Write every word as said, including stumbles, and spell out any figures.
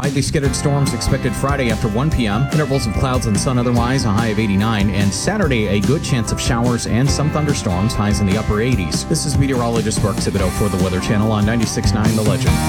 Widely scattered storms expected Friday after one p.m. Intervals of clouds and sun otherwise, a high of eighty-nine. And Saturday, a good chance of showers and some thunderstorms, highs in the upper eighties. This is meteorologist Mark Thibodeau for the Weather Channel on ninety-six point nine The Legend.